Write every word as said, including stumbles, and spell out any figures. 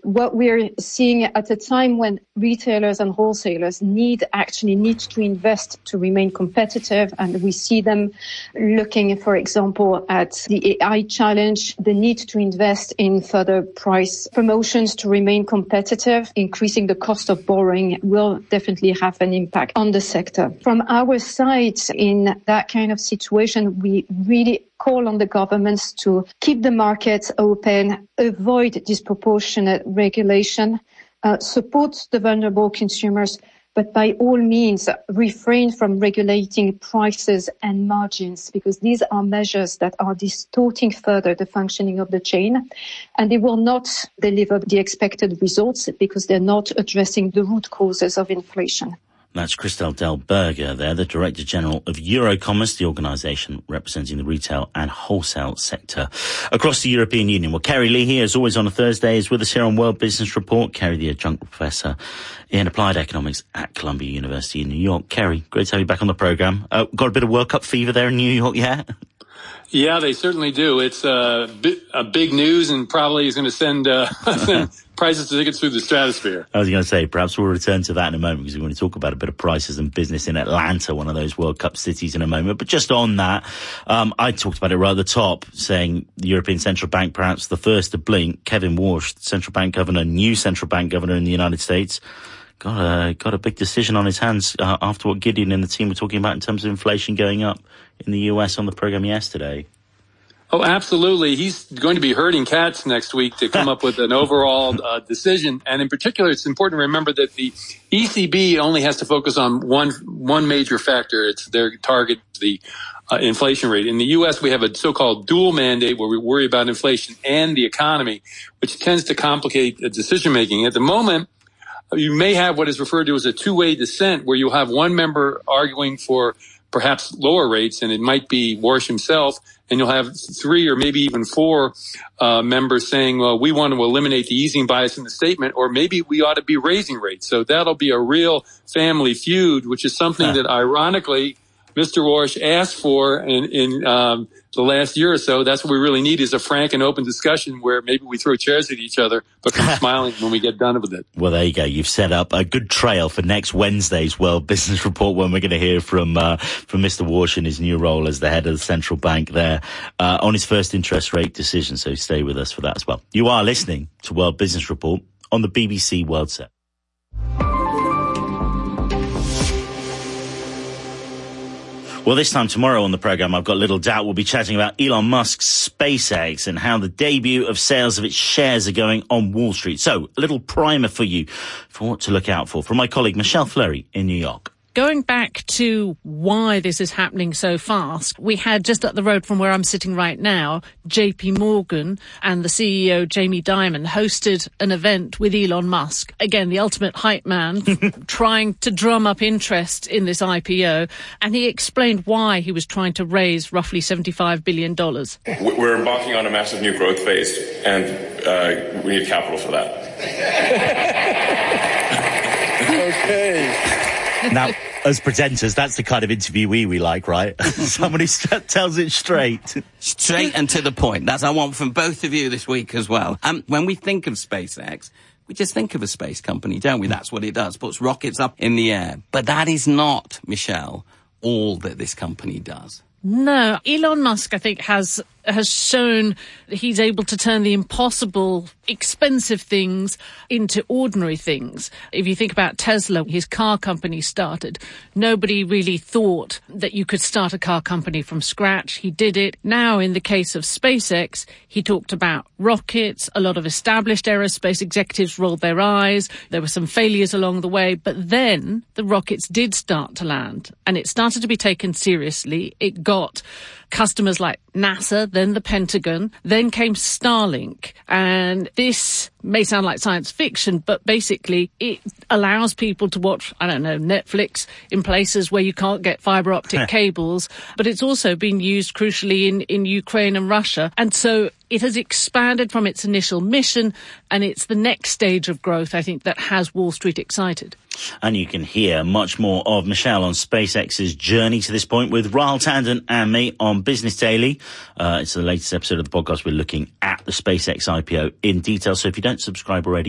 what we're seeing at a time when retailers and wholesalers need actually need to invest to remain competitive. And we see them looking, for example, at the A I challenge, the need to invest in further price promotions to remain competitive. Increasing the cost of borrowing will definitely have an impact on the sector. From our side, in that kind of situation, we really call on the governments to keep the markets open, avoid disproportionate regulation, uh, support the vulnerable consumers, but by all means refrain from regulating prices and margins, because these are measures that are distorting further the functioning of the chain, and they will not deliver the expected results because they're not addressing the root causes of inflation. That's Christel Delberger there, the Director General of Eurocommerce, the organisation representing the retail and wholesale sector across the European Union. Well, Kerry Leahy, as always on a Thursday, is with us here on World Business Report. Kerry, the adjunct professor in applied economics at Columbia University in New York. Kerry, great to have you back on the programme. Uh, got a bit of World Cup fever there in New York yet? Yeah, they certainly do. It's uh, bi- a big news and probably is going to send, uh, send prices of tickets through the stratosphere. I was going to say, perhaps we'll return to that in a moment because we want to talk about a bit of prices and business in Atlanta, one of those World Cup cities, in a moment. But just on that, um, I talked about it right at the top, saying the European Central Bank, perhaps the first to blink. Kevin Warsh, central bank governor, new central bank governor in the United States, got a, got a big decision on his hands uh, after what Gideon and the team were talking about in terms of inflation going up in the U S on the programme yesterday. Oh, absolutely. He's going to be herding cats next week to come up with an overall uh, decision. And in particular, it's important to remember that the E C B only has to focus on one one major factor. It's their target, the uh, inflation rate. In the U S, we have a so-called dual mandate where we worry about inflation and the economy, which tends to complicate uh, decision-making. At the moment, you may have what is referred to as a two-way dissent, where you'll have one member arguing for perhaps lower rates, and it might be Warsh himself, and you'll have three or maybe even four uh, members saying, well, we want to eliminate the easing bias in the statement, or maybe we ought to be raising rates. So that'll be a real family feud, which is something that, ironically, Mister Warsh asked for in, in um, the last year or so. That's what we really need, is a frank and open discussion where maybe we throw chairs at each other, but come smiling when we get done with it. Well, there you go. You've set up a good trail for next Wednesday's World Business Report, when we're going to hear from uh, from Mister Warsh in his new role as the head of the central bank there uh, on his first interest rate decision. So stay with us for that as well. You are listening to World Business Report on the B B C World Service. Well, this time tomorrow on the programme, I've got little doubt we'll be chatting about Elon Musk's SpaceX and how the debut of sales of its shares are going on Wall Street. So, a little primer for you for what to look out for from my colleague Michelle Fleury in New York. Going back to why this is happening so fast, we had just up the road from where I'm sitting right now, J P Morgan and the C E O, Jamie Dimon, hosted an event with Elon Musk. Again, the ultimate hype man, trying to drum up interest in this I P O. And he explained why he was trying to raise roughly seventy-five billion dollars. We're embarking on a massive new growth phase, and uh, we need capital for that. Okay. Now, as presenters, that's the kind of interviewee we like, right? Somebody st- tells it straight. Straight and to the point. That's what I want from both of you this week as well. Um, when we think of SpaceX, we just think of a space company, don't we? That's what it does, puts rockets up in the air. But that is not, Michelle, all that this company does. No, Elon Musk, I think, has has shown that he's able to turn the impossible, expensive things into ordinary things. If you think about Tesla, his car company started. Nobody really thought that you could start a car company from scratch. He did it. Now, in the case of SpaceX, he talked about rockets. A lot of established aerospace executives rolled their eyes. There were some failures along the way. But then the rockets did start to land, and it started to be taken seriously. It got customers like NASA, then the Pentagon, then came Starlink. And this may sound like science fiction, but basically it allows people to watch, I don't know, Netflix in places where you can't get fibre optic cables. But it's also been used crucially in, in Ukraine and Russia. And so it has expanded from its initial mission, and it's the next stage of growth, I think, that has Wall Street excited. And you can hear much more of Michelle on SpaceX's journey to this point with Rahul Tandon and me on Business Daily. Uh, it's the latest episode of the podcast. We're looking at the SpaceX I P O in detail. So if you don't subscribe already,